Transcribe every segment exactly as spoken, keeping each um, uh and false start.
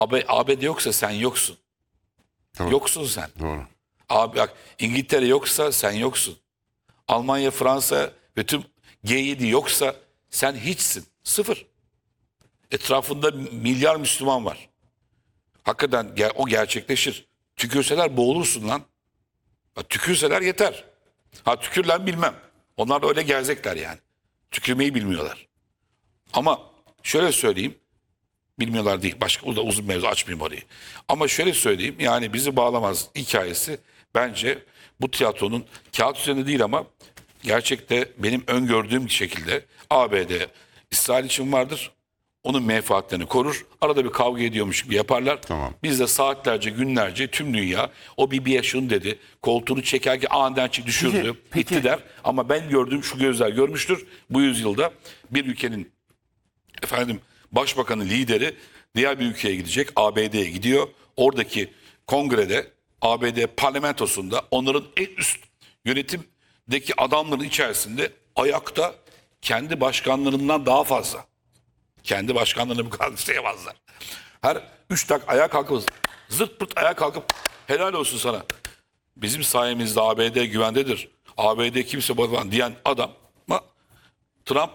Abi, A B D yoksa sen yoksun. Doğru. Yoksun sen. Doğru. Abi bak, İngiltere yoksa sen yoksun. Almanya, Fransa ve tüm G yedi yoksa sen hiçsin. Sıfır. Etrafında milyar Müslüman var. Hakikaten ger- o gerçekleşir. Tükürseler boğulursun lan. Bak, tükürseler yeter. Ha, tükürlen bilmem. Onlar da öyle gerzekler yani. Tükürmeyi bilmiyorlar. Ama şöyle söyleyeyim. Bilmiyorlar değil. Başka, burada uzun mevzu, açmayayım orayı. Ama şöyle söyleyeyim. Yani bizi bağlamaz hikayesi bence bu tiyatronun kağıt üzerinde değil ama gerçekte benim öngördüğüm şekilde A B D İsrail için vardır. Onun menfaatlerini korur. Arada bir kavga ediyormuş gibi yaparlar. Tamam. Biz de saatlerce, günlerce tüm dünya o bir bir şunu dedi. Koltuğunu çekerken aniden çek- düşürdü. Peki, peki. İtti der. Ama ben gördüğüm şu gözler görmüştür. Bu yüzyılda bir ülkenin efendim başbakanı, lideri diğer bir ülkeye gidecek. A B D'ye gidiyor. Oradaki kongrede, A B D parlamentosunda onların en üst yönetimdeki adamların içerisinde ayakta kendi başkanlarından daha fazla. Kendi başkanlarını bu kadar sayamazlar. Her üç tak ayağa kalkıp zırt pırt ayağa kalkıp helal olsun sana. Bizim sayemizde A B D güvendedir. A B D kimse bakmaz diyen adam ama Trump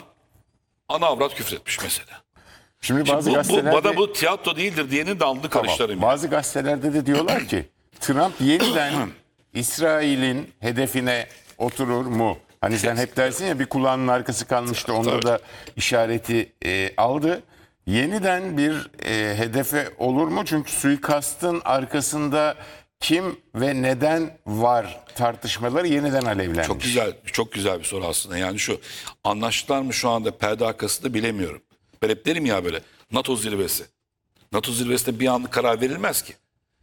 ana avrat küfretmiş mesela. Şimdi Şimdi bazı bu, bu, gazetelerde bana bu tiyatro değildir diyenin de alnı Tamam. karıştırayım. Bazı gazetelerde de diyorlar ki Trump yeniden İsrail'in hedefine oturur mu? Hani sen hep dersin ya, bir kulağının arkası kalmıştı. Onda Tabii. da işareti e, aldı. Yeniden bir e, hedefe olur mu? Çünkü suikastın arkasında kim ve neden var tartışmaları yeniden alevlenmiş. Çok güzel, çok güzel bir soru aslında. Yani şu, anlaştılar mı şu anda perde arkasında bilemiyorum. Ben hep derim ya böyle, NATO zirvesi. NATO zirvesinde bir anlık karar verilmez ki.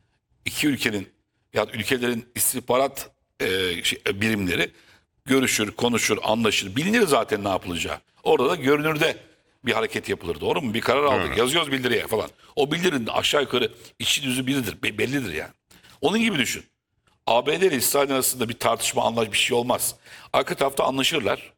İki ülkenin ya ülkelerin istihbarat e, şey, birimleri görüşür, konuşur, anlaşır. Bilinir zaten ne yapılacağı. Orada da görünürde bir hareket yapılır. Doğru mu? Bir karar aldık. Evet. Yazıyoruz bildiriye falan. O bildirinin aşağı yukarı içi düzü biridir. be- Bellidir yani. Onun gibi düşün. A B D ile İsrail arasında bir tartışma, anlaş bir şey olmaz. Arka tarafta anlaşırlar.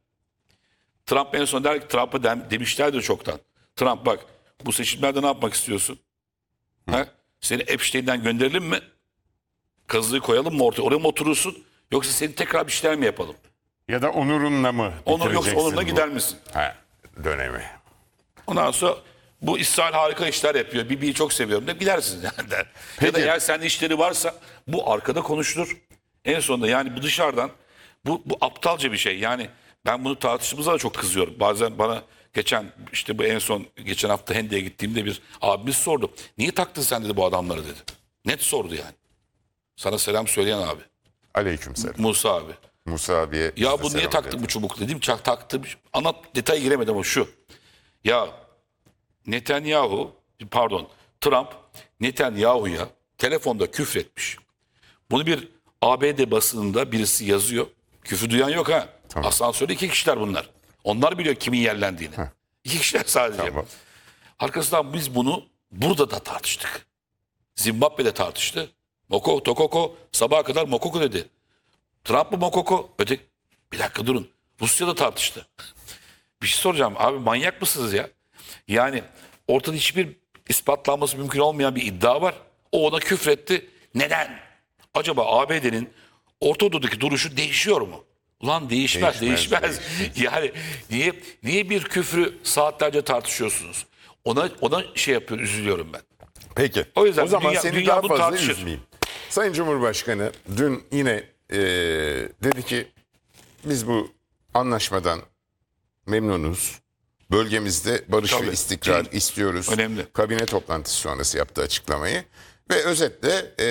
Trump en son der ki, Trump'a dem, demişlerdir çoktan. Trump bak, bu seçimlerde ne yapmak istiyorsun? Ha? Seni Epstein'den gönderelim mi? Kazığı koyalım mı ortaya? Oraya mı oturursun? Yoksa seni tekrar bir şeyler mi yapalım? Ya da onurunla mı Onu, yoksa bitireceksin onunla bu gider misin? ha, dönemi? Ondan sonra bu İsrail harika işler yapıyor. Bibi'yi çok seviyorum de gidersin yani der. Ya Peki. da eğer sende işleri varsa bu arkada konuşulur. En sonunda yani bu dışarıdan bu, bu aptalca bir şey. Yani ben bunu tartıştığımızda da çok kızıyorum. Bazen bana geçen işte bu en son geçen hafta Hende'ye gittiğimde bir abimiz sordu. Niye taktın sen dedi bu adamları dedi. Net sordu yani. Sana selam söyleyen abi. Aleykümselam. Musa abi. Musa abiye biz Ya de bu niye selam taktın edelim. bu çubuk dedim. Çak taktım. Ana detaya giremedim ama şu. Ya Netanyahu, pardon Trump Netanyahu'ya telefonda küfretmiş. Bunu bir A B D basınında birisi yazıyor. Küfür duyan yok ha. Tamam. Asansörde iki kişiler bunlar. Onlar biliyor kimin yerlendiğini. İki kişiler sadece. Tamam. Arkasından biz bunu burada da tartıştık. Zimbabwe'de tartıştı. Moko, Tokoko sabaha kadar Mokoko dedi. Trump mı Mokoko? Öte bir dakika durun. Rusya'da tartıştı. Bir şey soracağım. Abi manyak mısınız ya? Yani ortada hiçbir ispatlanması mümkün olmayan bir iddia var. O ona küfretti. Neden? Acaba A B D'nin Orta Doğu'daki duruşu değişiyor mu? Ulan değişmez, Değişmez, değişmez. Yani niye niye bir küfrü saatlerce tartışıyorsunuz? Ona ona şey yapıyor, üzülüyorum ben. Peki. O yüzden zaman dünya- seni dünya daha bunu fazla tartışır. üzmeyeyim. Sayın Cumhurbaşkanı dün yine e, dedi ki biz bu anlaşmadan memnunuz. Bölgemizde barış Tabii. ve istikrar Tabii. istiyoruz. Önemli. Kabine toplantısı sonrası yaptığı açıklamayı. Ve özetle e,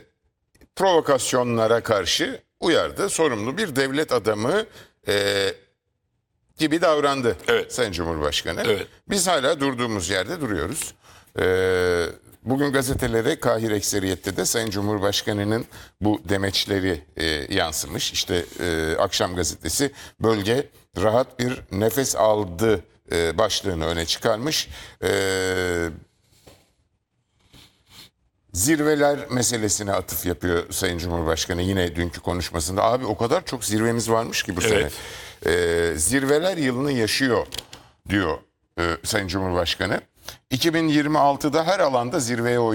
provokasyonlara karşı uyardı. Sorumlu bir devlet adamı e, gibi davrandı Evet. Sayın Cumhurbaşkanı. Evet. Biz hala durduğumuz yerde duruyoruz. Ee, bugün gazetelere Kahir ekseriyette de Sayın Cumhurbaşkanı'nın bu demeçleri e, yansımış. İşte e, Akşam Gazetesi bölge rahat bir nefes aldı e, başlığını öne çıkarmış. E, Zirveler meselesine atıf yapıyor Sayın Cumhurbaşkanı yine dünkü konuşmasında. Abi o kadar çok zirvemiz varmış ki bu Evet. sene. Ee, zirveler yılını yaşıyor diyor e, Sayın Cumhurbaşkanı. iki bin yirmi altıda her alanda zirveye